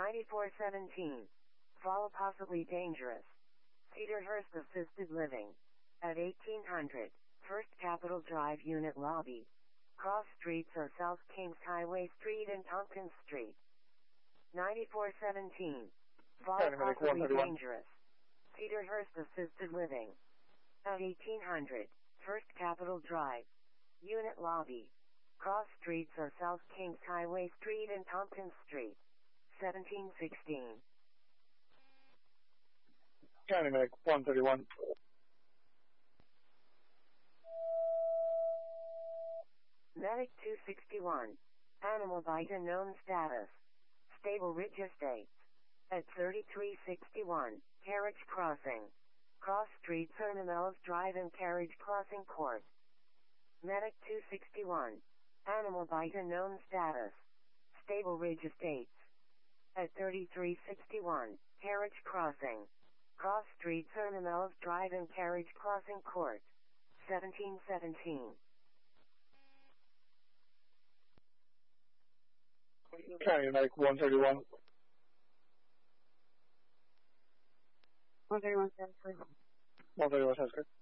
9417. Follow possibly dangerous. Cedarhurst Assisted Living. At 1800. First Capitol Drive Unit Lobby. Cross streets are South Kings Highway Street and Tompkins Street. 9417. Follow possibly dangerous. Cedarhurst Assisted Living. At 1800. First Capitol Drive. Unit Lobby. Cross streets are South Kings Highway Street and Tompkins Street. 1716. County Medic 131. Medic 261. Animal bite unknown status. Stable Ridge Estates. At 3361. Carriage Crossing. Cross streets are Mellis Drive and Carriage Crossing Court. Medic 261. Animal bite unknown status. Stable Ridge Estates. At 3361. Carriage Crossing. Cross streets are Mellis Drive and Carriage Crossing Court. 1717. County Medic 131. 131 sounds good. 131 sounds good.